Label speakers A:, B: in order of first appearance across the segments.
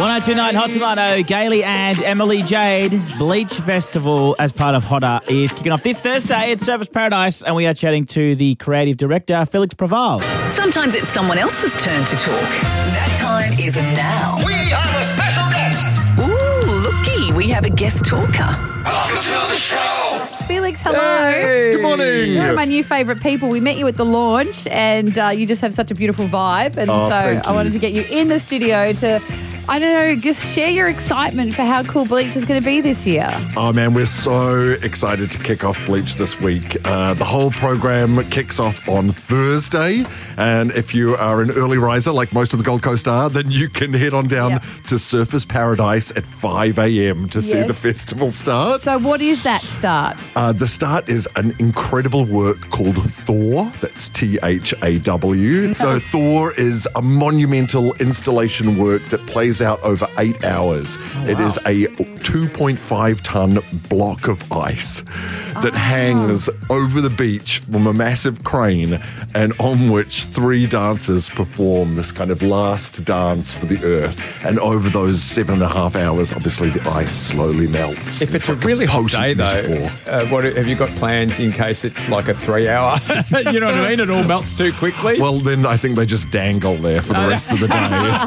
A: 1029 Hot Tomato, Gailey and Emily Jade. Bleach Festival as part of Hotter is kicking off this Thursday at Surfers Paradise, and we are chatting to the creative director, Felix Preval.
B: Sometimes it's someone else's turn to talk. That time is now.
C: We have a special guest.
B: Ooh, looky, we have a guest talker.
C: Welcome to the show.
D: Felix, hello.
E: Hey. Good morning.
D: You're one of my new favourite people. We met you at the launch and you just have such a beautiful vibe. And so I wanted to get you in the studio to, I don't know, just share your excitement for how cool Bleach is going to be this year.
E: Oh, man, we're so excited to kick off Bleach this week. The whole program kicks off on Thursday. And if you are an early riser, like most of the Gold Coast are, then you can head on down to Surfers Paradise at 5 a.m. to see the festival start.
D: So what is that start?
E: The start is an incredible work called Thaw. That's THAW. So Thaw is a monumental installation work that plays out over 8 hours. It is a 2.5-ton block of ice that hangs over the beach from a massive crane, and on which 3 dancers perform this kind of last dance for the earth. And over those 7.5 hours, obviously the ice slowly melts.
F: If it's a really hot day, though, what have you got plans in case it's like a 3-hour? You know what I mean? It all melts too quickly.
E: Well, then I think they just dangle there for the rest of the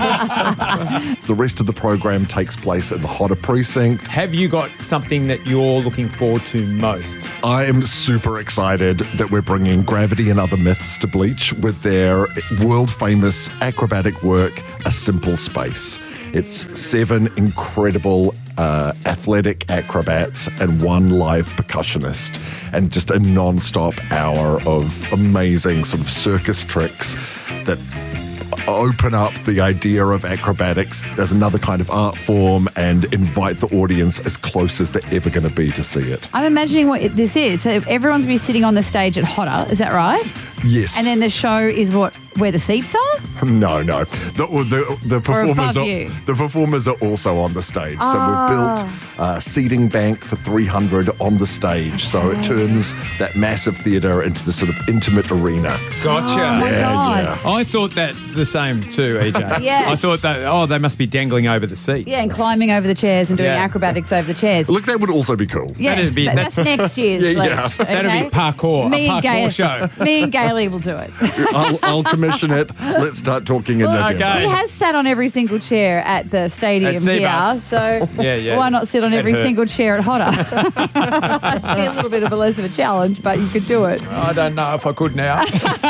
E: day. The rest of the program takes place at the Hotter Precinct.
F: Have you got something that you're looking forward to most?
E: I am super excited that we're bringing Gravity and Other Myths to Bleach with their world-famous acrobatic work, A Simple Space. It's 7 incredible athletic acrobats and 1 live percussionist, and just a non-stop hour of amazing sort of circus tricks that open up the idea of acrobatics as another kind of art form and invite the audience as close as they're ever going to be to see it.
D: I'm imagining what this is. So everyone's going to be sitting on the stage at Hotter, is that right?
E: Yes.
D: And then the show is where the seats are?
E: No. The performers are also on the stage. So we've built a seating bank for 300 on the stage. So it turns that massive theatre into this sort of intimate arena.
F: Gotcha.
D: Oh, my God.
E: Yeah.
F: I thought that the same too, EJ.
D: Yeah.
F: I thought that, they must be dangling over the seats.
D: Yeah, and climbing over the chairs and doing acrobatics over the chairs.
E: Look, that would also be cool.
D: Yes, that's next year's Bleach.
F: That'll be parkour, a parkour show.
D: Me and Gailey will do it.
E: I'll commission it. Let's start talking in November.
F: Okay.
D: He has sat on every single chair at the stadium here, so why not sit on every single chair at Hotter? It'd be a little bit of a less of a challenge, but you could do it.
F: I don't know if I could now.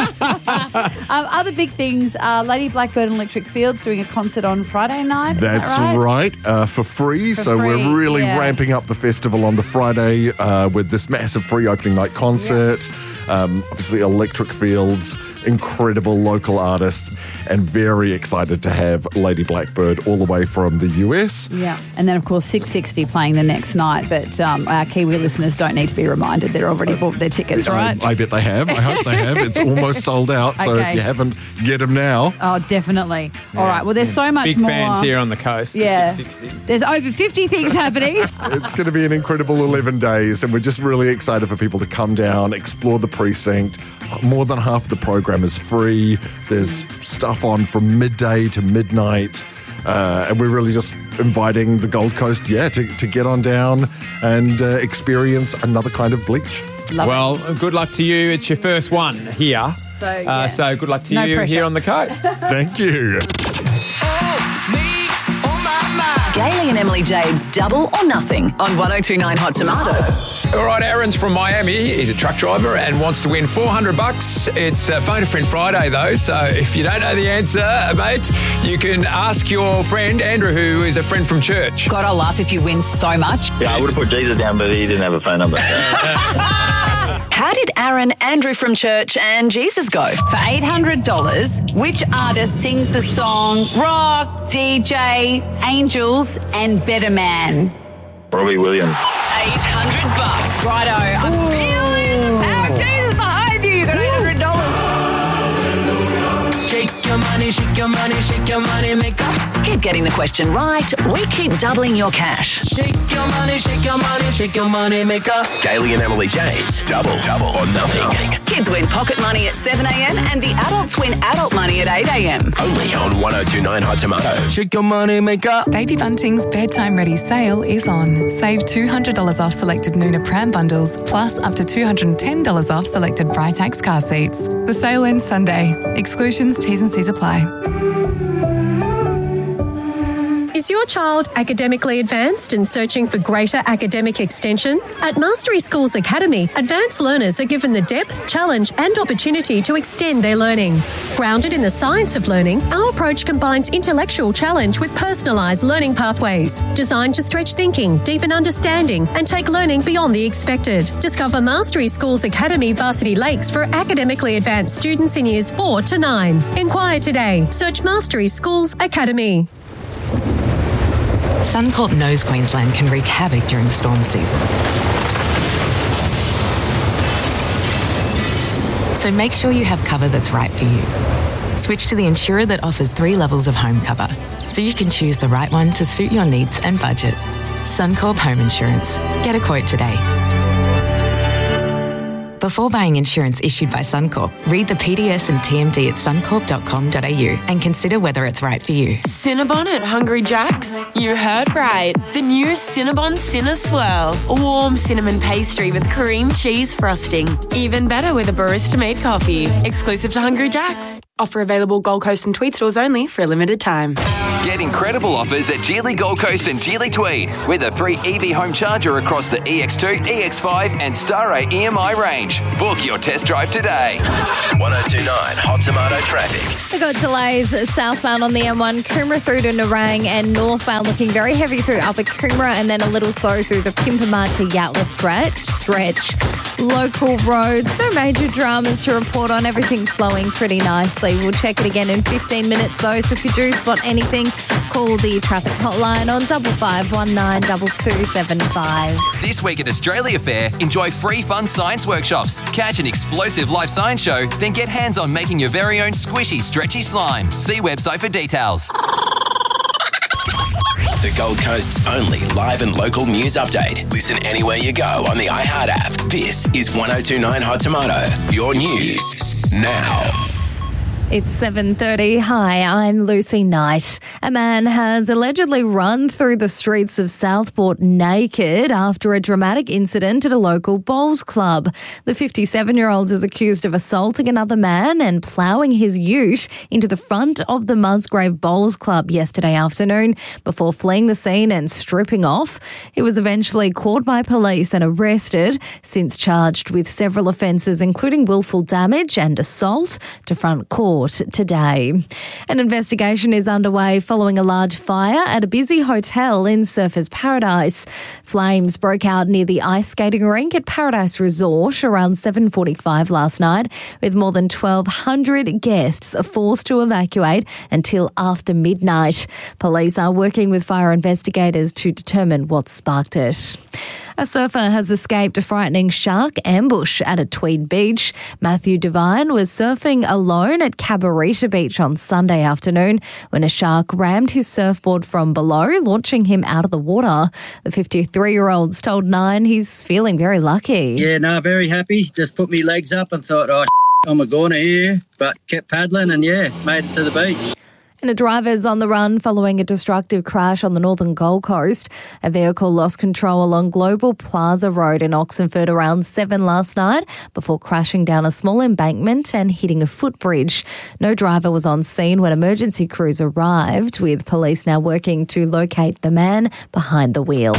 D: Other big things, Lady Blackbird and Electric Fields doing a concert on Friday night.
E: That's right, for free.
D: For
E: so
D: free,
E: we're really
D: yeah.
E: ramping up the festival on the Friday with this massive free opening night concert. Obviously, Electric Fields, incredible local artists, and very excited to have Lady Blackbird all the way from the US.
D: Yeah, and then of course 660 playing the next night, but our Kiwi listeners don't need to be reminded. They're already bought their tickets, right?
E: I bet they have. I hope they have. It's almost sold out, so if you haven't, get them now.
D: Oh, definitely. All right, well, there's so much
F: Big
D: more.
F: fans here on the coast.
D: Yeah.
F: 660.
D: There's over 50 things happening.
E: It's going to be an incredible 11 days, and we're just really excited for people to come down, explore the precinct. More than half the program is free. There's stuff on from midday to midnight. And we're really just inviting the Gold Coast, to get on down and experience another kind of Bleach.
F: Well, good luck to you. It's your first one here. So good luck to you
D: pressure.
F: here on the coast.
E: Thank you.
B: Gailey and Emily Jade's Double or Nothing on 1029 Hot Tomato.
F: All right, Aaron's from Miami. He's a truck driver and wants to win $400. It's Phone a Friend Friday, though, so if you don't know the answer, mate, you can ask your friend, Andrew, who is a friend from church.
B: God, I laugh if you win so much.
G: Yeah, I would have put Jesus down, but he didn't have a phone number.
B: How did Aaron, Andrew from church, and Jesus go? For $800, which artist sings the song Rock, DJ, Angels, and Better Man?
G: Robbie Williams.
B: $800. Righto. I'm feeling the power of Jesus behind you. You got $800.
H: Shake your money, shake your money, shake your money, maker.
B: Keep keep getting the question right, we keep doubling your cash.
H: Shake your money, shake your money, shake your money maker.
I: Gailey and Emily Jade's Double or Nothing.
B: Kids win pocket money at 7am and the adults win adult money at 8am.
I: Only on 102.9 Hot Tomato.
H: Shake your money maker.
J: Baby Bunting's Bedtime Ready sale is on. Save $200 off selected Nuna pram bundles, plus up to $210 off selected Britax car seats. The sale ends Sunday. Exclusions, T's and C's apply.
K: Is your child academically advanced and searching for greater academic extension? At Mastery Schools Academy, advanced learners are given the depth, challenge and opportunity to extend their learning. Grounded in the science of learning, our approach combines intellectual challenge with personalised learning pathways, designed to stretch thinking, deepen understanding and take learning beyond the expected. Discover Mastery Schools Academy Varsity Lakes for academically advanced students in years 4 to 9. Inquire today. Search Mastery Schools Academy.
J: Suncorp knows Queensland can wreak havoc during storm season. So make sure you have cover that's right for you. Switch to the insurer that offers 3 levels of home cover, so you can choose the right one to suit your needs and budget. Suncorp Home Insurance. Get a quote today. Before buying insurance issued by Suncorp, read the PDS and TMD at suncorp.com.au and consider whether it's right for you.
L: Cinnabon at Hungry Jack's? You heard right. The new Cinnabon Cinna Swirl. A warm cinnamon pastry with cream cheese frosting. Even better with a barista-made coffee. Exclusive to Hungry Jack's. Offer available Gold Coast and Tweed stores only for a limited time.
M: Get incredible offers at Geely Gold Coast and Geely Tweed with a free EV home charger across the EX2, EX5 and Star 8 EMI range. Book your test drive today.
I: 102.9 Hot Tomato traffic.
D: We've got delays southbound on the M1, Coomera through to Nerang, and northbound looking very heavy through Upper Coomera and then a little slow through the Pimpama to Yatla stretch. Local roads, no major dramas to report on. Everything's flowing pretty nicely. We'll check it again in 15 minutes though, so if you do spot anything, call the traffic hotline on 5519 2275.
M: This week at Australia Fair, enjoy free fun science workshops, catch an explosive live science show, then get hands on making your very own squishy, stretchy slime. See website for details.
I: The Gold Coast's only live and local news update. Listen anywhere you go on the iHeart app. This is 102.9 Hot Tomato. Your news now.
D: It's 7:30. Hi, I'm Lucy Knight. A man has allegedly run through the streets of Southport naked after a dramatic incident at a local bowls club. The 57-year-old is accused of assaulting another man and ploughing his ute into the front of the Musgrave Bowls Club yesterday afternoon before fleeing the scene and stripping off. He was eventually caught by police and arrested, since charged with several offences including willful damage and assault, to front court today. An investigation is underway following a large fire at a busy hotel in Surfers Paradise. Flames broke out near the ice skating rink at Paradise Resort around 7:45 last night, with more than 1,200 guests forced to evacuate until after midnight. Police are working with fire investigators to determine what sparked it. A surfer has escaped a frightening shark ambush at a Tweed beach. Matthew Devine was surfing alone at Cabarita Beach on Sunday afternoon when a shark rammed his surfboard from below, launching him out of the water. The 53-year-old's told Nine he's feeling very lucky.
N: Yeah, no, very happy. Just put me legs up and thought, I'm a goner here, but kept paddling and made it to the beach.
D: And a driver's on the run following a destructive crash on the northern Gold Coast. A vehicle lost control along Global Plaza Road in Oxenford around 7 last night before crashing down a small embankment and hitting a footbridge. No driver was on scene when emergency crews arrived, with police now working to locate the man behind the wheel.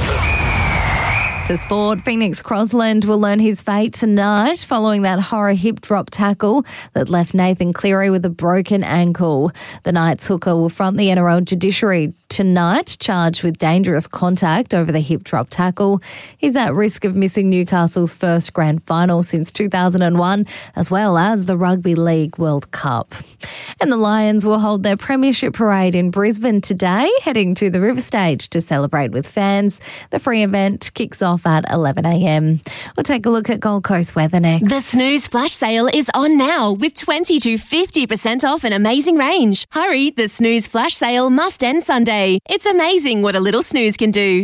D: To sport, Phoenix Crossland will learn his fate tonight following that horror hip drop tackle that left Nathan Cleary with a broken ankle. The Knights hooker will front the NRL Judiciary
O: tonight, charged with dangerous contact over the hip drop tackle. He's at risk of missing Newcastle's first grand final since 2001, as well as the Rugby League World Cup. And the Lions will hold their premiership parade in Brisbane today, heading to the River Stage to celebrate with fans. The free event kicks off at 11 a.m. We'll take a look at Gold Coast weather next.
P: The Snooze Flash Sale is on now with 20 to 50% off an amazing range. Hurry, the Snooze Flash Sale must end Sunday. It's amazing what a little snooze can do.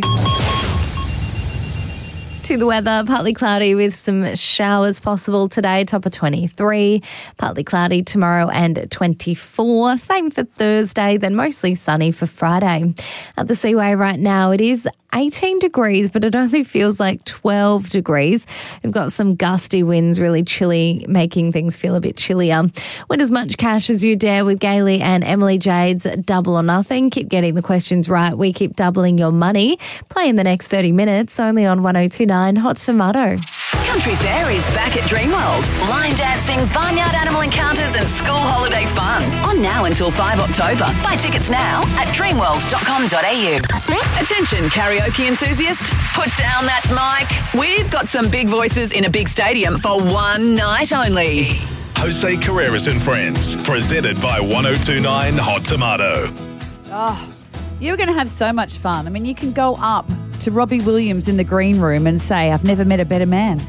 O: To the weather, partly cloudy with some showers possible today, top of 23. Partly cloudy tomorrow and 24. Same for Thursday, then mostly sunny for Friday. At the Seaway right now, it is 18 degrees, but it only feels like 12 degrees. We've got some gusty winds, really chilly, making things feel a bit chillier. Win as much cash as you dare with Gailey and Emily Jade's Double or Nothing. Keep getting the questions right. We keep doubling your money. Play in the next 30 minutes, only on 102.9 Hot Tomato.
B: Country Fair is back at Dreamworld. Line dancing, barnyard animal encounters and school holiday fun. On now until 5 October. Buy tickets now at dreamworld.com.au. Attention karaoke enthusiast, put down that mic. We've got some big voices in a big stadium for one night only.
Q: Jose Carreras and Friends, presented by 102.9 Hot Tomato.
D: Oh, you're going to have so much fun. I mean, you can go up to Robbie Williams in the green room and say, I've never met a better man.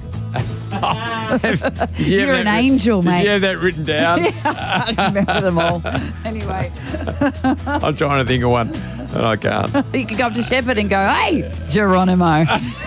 D: You're an angel, mate.
F: Did you have that written down?
D: Yeah, I can't remember them all. Anyway.
F: I'm trying to think of one, and I can't.
D: You could go up to Shepherd and go, hey, Geronimo.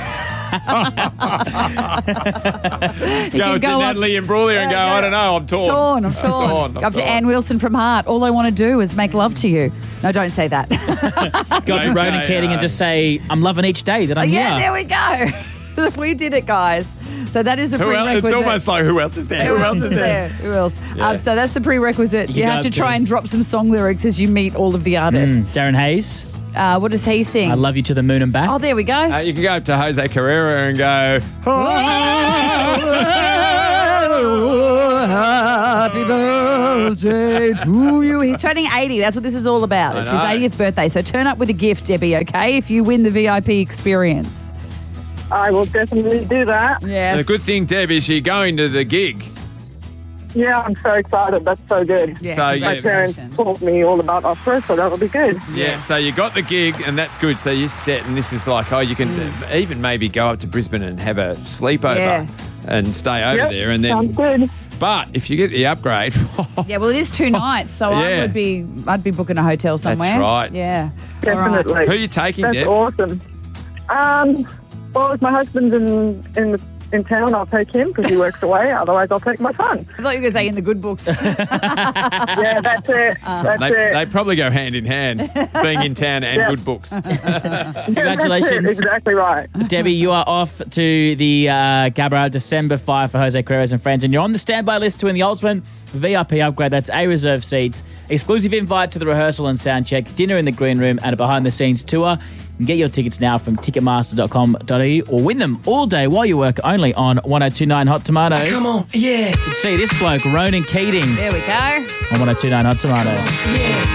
F: Go to Natalie Imbruglia and go, I don't know, I'm torn.
D: I'm torn. Go up to Ann Wilson from Heart. All I want to do is make love to you. No, don't say that.
A: Go to Ronan Keating and just say, I'm loving each day that I'm here.
D: Yeah, there we go. We did it, guys. So that is the prerequisite.
F: It's almost like, who else is there? Who else is there?
D: Who else?
F: Yeah.
D: So that's the prerequisite. You have to try and drop some song lyrics as you meet all of the artists.
A: Darren Hayes.
D: What does he sing?
A: I love you to the moon and back.
D: Oh, there we go.
F: You can go up to Jose Carrera and go,
D: happy birthday to you. He's turning 80. That's what this is all about. It's his 80th birthday. So turn up with a gift, Debbie, okay, if you win the VIP experience.
R: I will definitely do that.
D: Yes.
F: The good thing, Deb, is you're going to the gig.
R: Yeah, I'm so excited. That's so good.
F: Yeah, so
R: my parents taught me all about opera, so that'll be good.
F: Yeah, so you got the gig, and that's good. So you're set, and this is like, you can even maybe go up to Brisbane and have a sleepover and stay over there. And then,
R: sounds good.
F: But if you get the upgrade...
D: Yeah, well, it is 2 nights, so I'd be booking a hotel somewhere.
F: That's right.
D: Yeah.
R: Definitely.
F: Right. Who are you taking,
R: That's
F: Deb?
R: awesome. Well, if my husband's in town, I'll take him because he works away. Otherwise, I'll take my son.
D: I thought you were going to say in the good books.
R: Yeah, that's it.
F: They probably go hand in hand, being in town and good books.
A: Congratulations.
R: That's exactly right.
A: Debbie, you are off to the Gabba December 5 for Jose Carreras and Friends, and you're on the standby list to win the ultimate VIP upgrade. That's A reserve seats, exclusive invite to the rehearsal and sound check, dinner in the green room, and a behind-the-scenes tour. You can get your tickets now from ticketmaster.com.au or win them all day while you work only on 102.9 Hot Tomato.
H: Come on, yeah.
A: You can see this bloke, Ronan Keating.
D: There we go.
A: On 102.9 Hot Tomato.
H: Yeah.